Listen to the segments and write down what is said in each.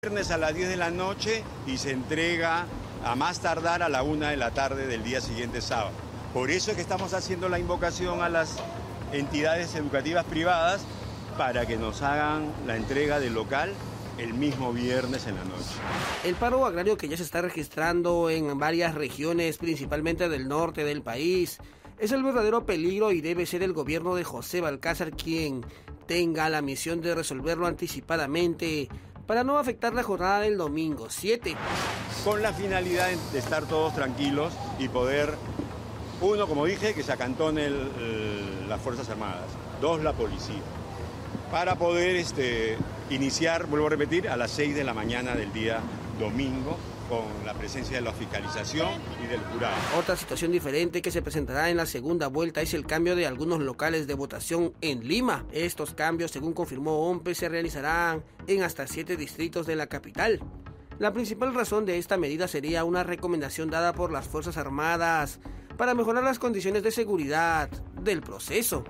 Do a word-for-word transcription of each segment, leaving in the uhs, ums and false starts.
Viernes a las diez de la noche y se entrega a más tardar a la una de la tarde del día siguiente sábado. Por eso es que estamos haciendo la invocación a las entidades educativas privadas para que nos hagan la entrega del local el mismo viernes en la noche. El paro agrario que ya se está registrando en varias regiones, principalmente del norte del país, es el verdadero peligro y debe ser el gobierno de José Balcázar quien tenga la misión de resolverlo anticipadamente para no afectar la jornada del domingo siete. Con la finalidad de estar todos tranquilos y poder, uno, como dije, que se acantone el, el, las Fuerzas Armadas, dos, la policía, para poder este, iniciar, vuelvo a repetir, a las seis de la mañana del día domingo, con la presencia de la fiscalización y del jurado. Otra situación diferente que se presentará en la segunda vuelta es el cambio de algunos locales de votación en Lima. Estos cambios, según confirmó OMPE, se realizarán en hasta siete distritos de la capital. La principal razón de esta medida sería una recomendación dada por las Fuerzas Armadas para mejorar las condiciones de seguridad del proceso.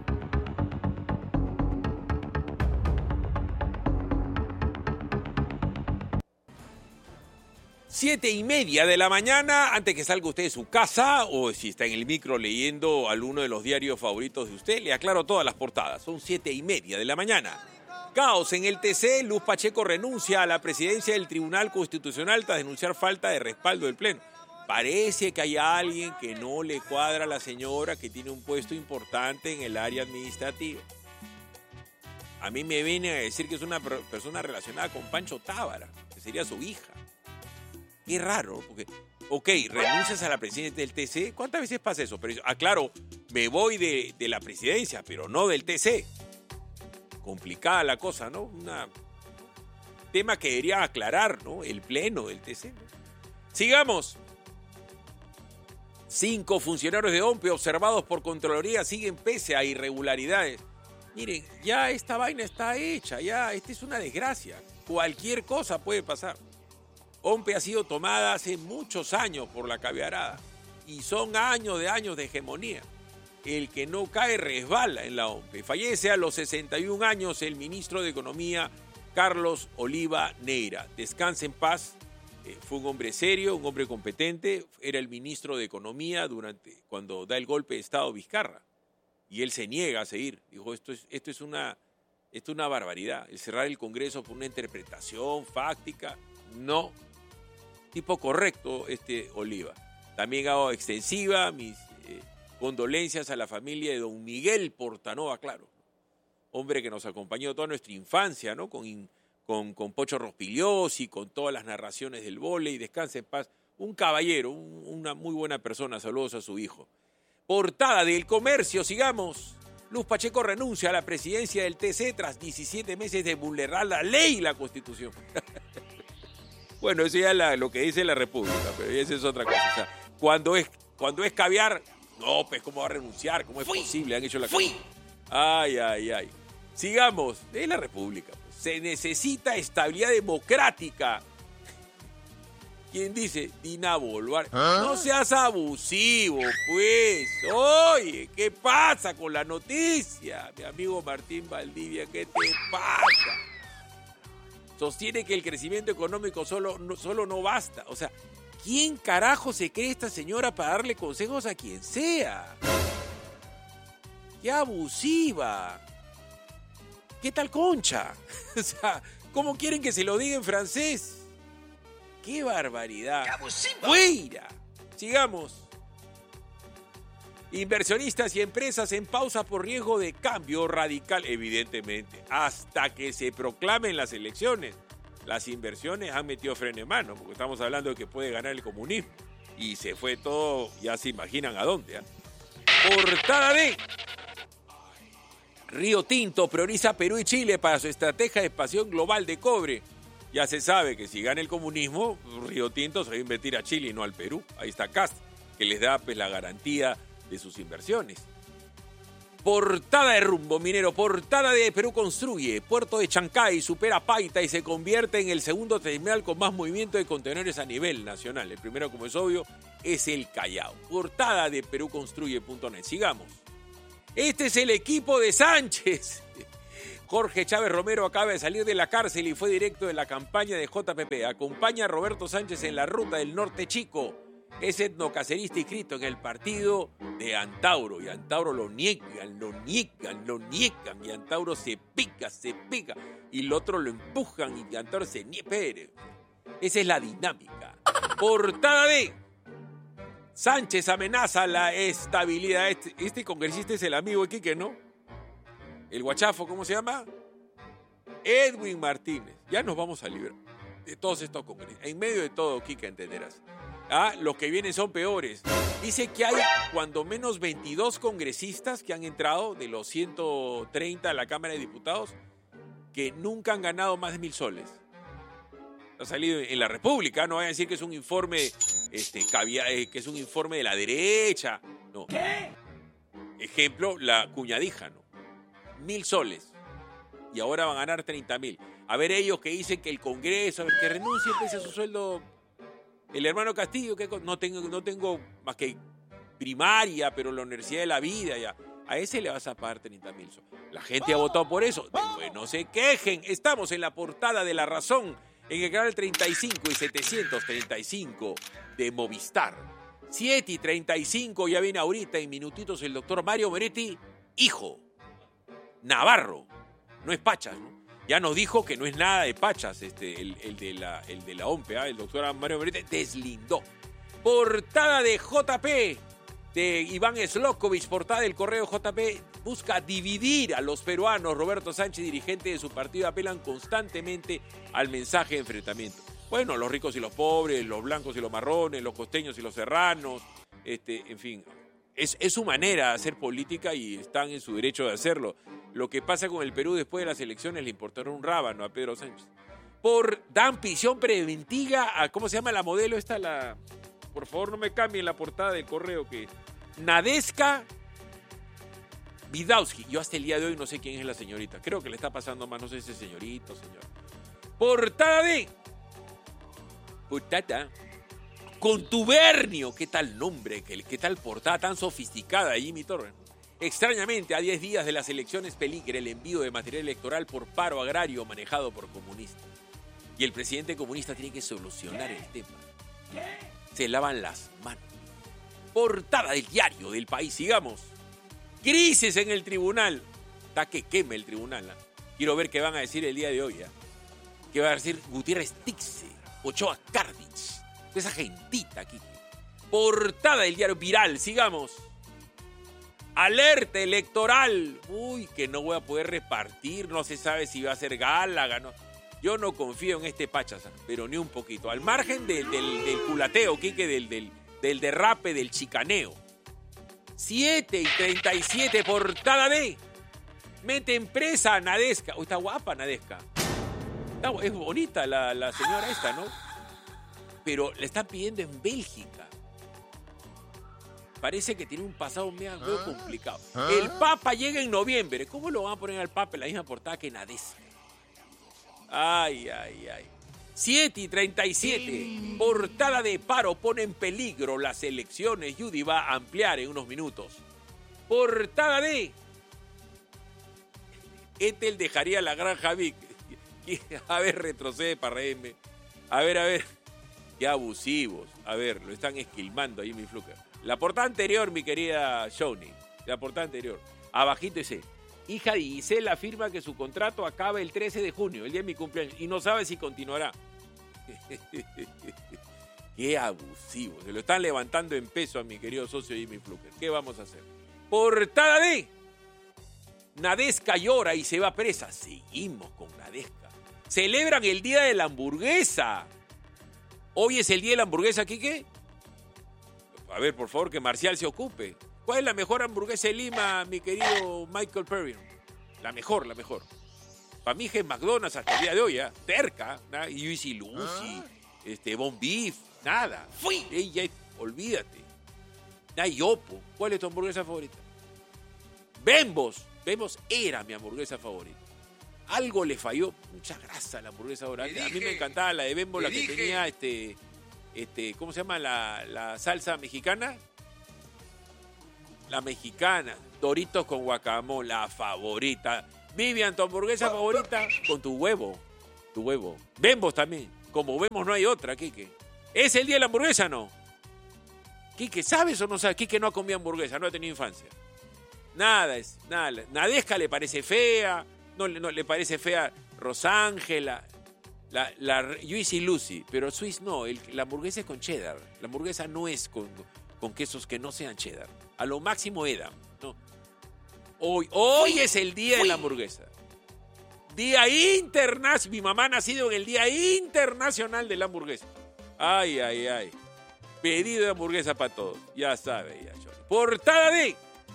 Siete y media de la mañana, antes que salga usted de su casa, o si está en el micro leyendo alguno de los diarios favoritos de usted, le aclaro todas las portadas. Son siete y media de la mañana. Caos en el T C, Luz Pacheco renuncia a la presidencia del Tribunal Constitucional tras denunciar falta de respaldo del Pleno. Parece que hay alguien que no le cuadra a la señora que tiene un puesto importante en el área administrativa. A mí me viene a decir que es una persona relacionada con Pancho Tábara, que sería su hija. Qué raro, porque, ok, renuncias a la presidencia del T C, ¿cuántas veces pasa eso? Pero, aclaro, me voy de, de la presidencia, pero no del T C. Complicada la cosa, ¿no? Un tema que debería aclarar, ¿no? El pleno del T C, ¿no? Sigamos. Cinco funcionarios de OMPE observados por Contraloría siguen pese a irregularidades. Miren, ya esta vaina está hecha, ya, esta es una desgracia. Cualquier cosa puede pasar. OMPE ha sido tomada hace muchos años por la caviarada y son años de años de hegemonía. El que no cae resbala en la OMPE. Fallece a los sesenta y un años el ministro de Economía, Carlos Oliva Neira. Descanse en paz. Eh, fue un hombre serio, un hombre competente. Era el ministro de Economía durante cuando da el golpe de Estado Vizcarra. Y él se niega a seguir. Dijo, esto es, esto es, una, esto es una barbaridad. El cerrar el Congreso por una interpretación fáctica, no. Tipo correcto este Oliva. También hago extensiva mis eh, condolencias a la familia de don Miguel Portanova, claro. Hombre que nos acompañó toda nuestra infancia, ¿no? Con, con, con Pocho Rospigliosi, con todas las narraciones del vóley. Descanse en paz. Un caballero, un, una muy buena persona. Saludos a su hijo. Portada del Comercio, sigamos. Luz Pacheco renuncia a la presidencia del T C tras diecisiete meses de vulnerar la ley y la Constitución. Bueno, eso ya es la, lo que dice la República, pero esa es otra cosa. O sea, cuando es, cuando es caviar, no, pues, ¿cómo va a renunciar? ¿Cómo es Fui. posible? Han hecho la cosa. Ay, ay, ay. Sigamos. Es la República. Pues. Se necesita estabilidad democrática. ¿Quién dice? Dina Boluarte. ¿Ah? No seas abusivo, pues. Oye, ¿qué pasa con la noticia? Mi amigo Martín Valdivia, ¿qué te pasa? Sostiene que el crecimiento económico solo no, solo no basta. O sea, ¿quién carajo se cree esta señora para darle consejos a quien sea? ¡Qué abusiva! ¿Qué tal Concha? O sea, ¿cómo quieren que se lo diga en francés? ¡Qué barbaridad! ¡Qué abusiva! ¡Fuera! Sigamos. Inversionistas y empresas en pausa por riesgo de cambio radical, evidentemente. Hasta que se proclamen las elecciones, las inversiones han metido freno en mano, porque estamos hablando de que puede ganar el comunismo. Y se fue todo, ya se imaginan a dónde. ¿eh? Portada de Río Tinto prioriza Perú y Chile para su estrategia de expansión global de cobre. Ya se sabe que si gana el comunismo, Río Tinto se va a invertir a Chile y no al Perú. Ahí está Cast, que les da pues, la garantía de sus inversiones. Portada de Rumbo Minero, portada de Perú construye. Puerto de Chancay supera Paita y se convierte en el segundo terminal con más movimiento de contenedores a nivel nacional. El primero, como es obvio, es el Callao. Portada de Perú construye punto net. Sigamos. Este es el equipo de Sánchez. Jorge Chávez Romero acaba de salir de la cárcel y fue directo de la campaña de J P P. Acompaña a Roberto Sánchez en la ruta del Norte Chico. Es etnocacerista inscrito en el partido de Antauro. Y Antauro lo niegan, lo niegan, lo niegan. Y Antauro se pica, se pica. Y el otro lo empujan y Antauro se niega. Esa es la dinámica. Portada de Sánchez amenaza la estabilidad. Este, este congresista es el amigo de Quique, ¿no? El guachafo, ¿cómo se llama? Edwin Martínez. Ya nos vamos a librar de todos estos congresistas. En medio de todo, Quique, entenderás. Ah, los que vienen son peores. Dice que hay cuando menos veintidós congresistas que han entrado de los ciento treinta a la Cámara de Diputados que nunca han ganado más de mil soles. Ha salido en la República, no vayan a decir que es un informe, este, cabia, eh, que es un informe de la derecha. No. ¿Qué? Ejemplo, la Cuñadija, ¿no? Mil soles. Y ahora van a ganar treinta mil. A ver ellos que dicen que el Congreso, que renuncie pese a su sueldo. El hermano Castillo, que no tengo, no tengo más que primaria, pero la Universidad de la Vida, ya. A ese le vas a pagar treinta mil soles. La gente ha votado por eso. Después no se quejen. Estamos en la portada de La Razón, en el canal treinta y cinco y setecientos treinta y cinco de Movistar. siete y treinta y cinco, ya viene ahorita en minutitos el doctor Mario Moretti, hijo, Navarro. No es Pachas, ¿no? Ya nos dijo que no es nada de Pachas, este, el, el, de, la, el de la O M P E, ¿eh? El doctor Mario Moretti deslindó. Portada de J P, de Iván Slokovic, portada del Correo. J P busca dividir a los peruanos. Roberto Sánchez, dirigente de su partido, apelan constantemente al mensaje de enfrentamiento. Bueno, los ricos y los pobres, los blancos y los marrones, los costeños y los serranos, este, en fin, es, es su manera de hacer política y están en su derecho de hacerlo. Lo que pasa con el Perú después de las elecciones le importará un rábano a Pedro Sánchez. Por dan prisión preventiva a, ¿cómo se llama la modelo esta? La, por favor, no me cambien la portada del Correo, que Nadeska Vidowski. Yo hasta el día de hoy no sé quién es la señorita. Creo que le está pasando más, no sé si es señorito, señor. Portada de Portada Contubernio. ¿Qué tal nombre? ¿Qué, qué tal portada tan sofisticada, Jimmy Torres? Extrañamente, a diez días de las elecciones peligra el envío de material electoral por paro agrario manejado por comunistas. Y el presidente comunista tiene que solucionar el tema. Se lavan las manos. Portada del diario del País, sigamos. Crisis en el tribunal. Está que queme el tribunal. ¿eh? Quiero ver qué van a decir el día de hoy. ¿eh? ¿Qué va a decir Gutiérrez Tixe, Ochoa Cardich? Esa gentita aquí. Portada del diario Viral, sigamos. Alerta electoral. Uy, que no voy a poder repartir. No se sabe si va a ser Gálaga. No. Yo no confío en este Pachas, pero ni un poquito. Al margen del, del, del culateo, Quique, del, del, del derrape, del chicaneo. siete y treinta y siete, portada de mete empresa a Nadeska. Uy, está guapa Nadeska. Está, es bonita la, la señora esta, ¿no? Pero le están pidiendo en Bélgica. Parece que tiene un pasado medio ¿Ah? complicado. ¿Ah? El Papa llega en noviembre. ¿Cómo lo van a poner al Papa en la misma portada que Nadeska? Ay, ay, ay. siete y treinta y siete. Portada de paro pone en peligro las elecciones. Judy va a ampliar en unos minutos. Portada de Etel dejaría la granja Vic. A ver, retrocede para reírme. A ver, a ver. Qué abusivos. A ver, lo están esquilmando ahí mi Fluker. La portada anterior, mi querida Shawnee. La portada anterior. Abajito ese. Hija de Gisela afirma que su contrato acaba el trece de junio, el día de mi cumpleaños, y no sabe si continuará. Qué abusivo. Se lo están levantando en peso a mi querido socio Jimmy Fluker. ¿Qué vamos a hacer? Portada de Nadeska llora y se va presa. Seguimos con Nadeska. Celebran el día de la hamburguesa. Hoy es el día de la hamburguesa, Quique. A ver, por favor, que Marcial se ocupe. ¿Cuál es la mejor hamburguesa de Lima, mi querido Michael Perry? La mejor, la mejor. Para mí es McDonald's hasta el día de hoy, ¿eh? Terca, ¿no? Juicy Lucy, ah. este, Bon Beef, nada. Fui. Ey, ya, olvídate. Nayopo, ¿cuál es tu hamburguesa favorita? Bembos. Bembos era mi hamburguesa favorita. Algo le falló, mucha grasa a la hamburguesa ahora. A mí me encantaba la de Bembos, la que dije. tenía este, este, ¿cómo se llama? La, la salsa mexicana. La mexicana, Doritos con guacamole, la favorita. Vivian, tu hamburguesa favorita con tu huevo. Tu huevo. Bembos también. Como vemos no hay otra, Quique. ¿Es el día de la hamburguesa o no? Quique, ¿sabes o no sabes? Quique no ha comido hamburguesa, no ha tenido infancia. Nada es, nada. Nadesca le parece fea, no, no le parece fea Rosángela, la, la Juicy Lucy, pero Swiss no, el, la hamburguesa es con cheddar. La hamburguesa no es con, con quesos que no sean cheddar. A lo máximo Edam, ¿no? Hoy, hoy es el día de la hamburguesa. Día internacional. Mi mamá ha nacido en el Día Internacional de la Hamburguesa. Ay, ay, ay. Pedido de hamburguesa para todos. Ya sabe, ya, Johnny. Portada de...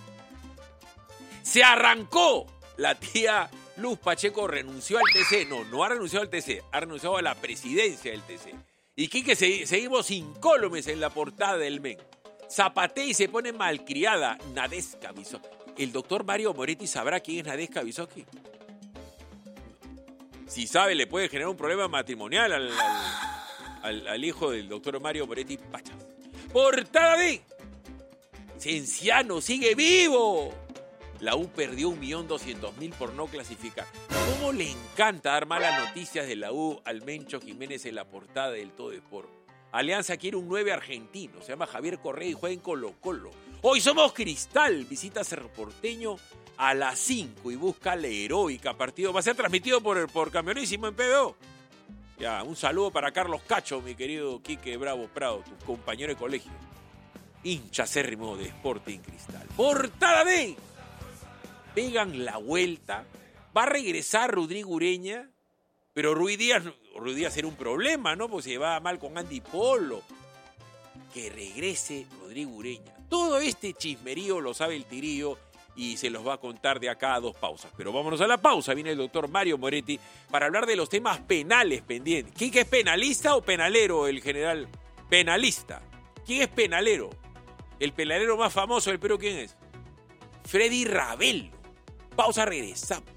Se arrancó. La tía Luz Pacheco renunció al T C. No, no ha renunciado al T C. Ha renunciado a la presidencia del T C. Y Quique, se, seguimos incólumes en la portada del M E N. Zapatea y se pone malcriada. Nadesca Bisoski. ¿El doctor Mario Moretti sabrá quién es Nadesca Bisoski? Si sabe, le puede generar un problema matrimonial al, al, al, al hijo del doctor Mario Moretti Pachas. Portada de... Cienciano sigue vivo. La U perdió un millón doscientos mil por no clasificar. ¿Cómo le encanta dar malas noticias de la U al Mencho Jiménez en la portada del Todo Sport? Alianza quiere un nueve argentino. Se llama Javier Correa y juega en Colo Colo. Hoy somos Cristal. Visita Cerro Porteño a las cinco y busca la heroica partido. Va a ser transmitido por, por Camionísimo en P B O. Ya, un saludo para Carlos Cacho, mi querido Quique Bravo Prado, tu compañero de colegio. Hincha acérrimo de Sporting Cristal. Portada de... Pegan la vuelta. Va a regresar Rodrigo Ureña. Pero Ruiz Díaz, Ruiz Díaz era un problema, ¿no? Porque se llevaba mal con Andy Polo. Que regrese Rodrigo Ureña. Todo este chismerío lo sabe el Tirillo y se los va a contar de acá a dos pausas. Pero vámonos a la pausa. Viene el doctor Mario Moretti para hablar de los temas penales pendientes. ¿Quién es penalista o penalero, el general? Penalista. ¿Quién es penalero? El penalero más famoso del Perú, ¿quién es? Freddy Ravelo. Pausa, regresamos.